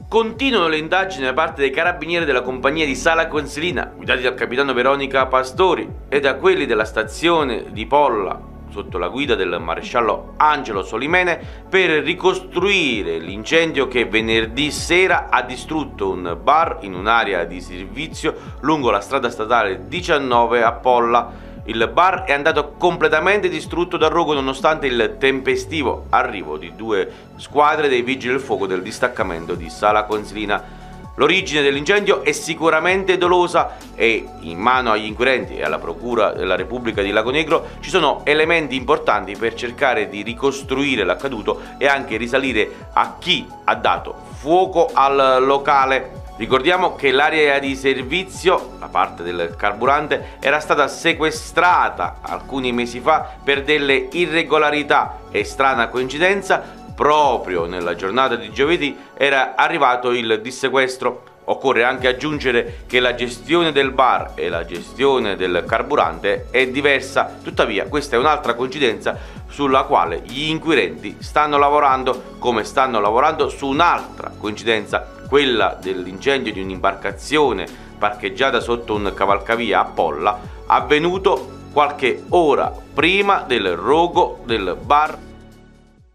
Continuano le indagini da parte dei carabinieri della compagnia di Sala Consilina, guidati dal capitano Veronica Pastori, e da quelli della stazione di Polla, sotto la guida del maresciallo Angelo Solimene, per ricostruire l'incendio che venerdì sera ha distrutto un bar in un'area di servizio lungo la strada statale 19 a Polla. Il bar è andato completamente distrutto dal rogo nonostante il tempestivo arrivo di 2 squadre dei vigili del fuoco del distaccamento di Sala Consilina. L'origine dell'incendio è sicuramente dolosa e in mano agli inquirenti e alla Procura della Repubblica di Lago Negro ci sono elementi importanti per cercare di ricostruire l'accaduto e anche risalire a chi ha dato fuoco al locale. Ricordiamo che l'area di servizio, la parte del carburante, era stata sequestrata alcuni mesi fa per delle irregolarità e, strana coincidenza, proprio nella giornata di giovedì era arrivato il dissequestro. Occorre anche aggiungere che la gestione del bar e la gestione del carburante è diversa, tuttavia questa è un'altra coincidenza sulla quale gli inquirenti stanno lavorando, come stanno lavorando su un'altra coincidenza, quella dell'incendio di un'imbarcazione parcheggiata sotto un cavalcavia a Polla, avvenuto qualche ora prima del rogo del bar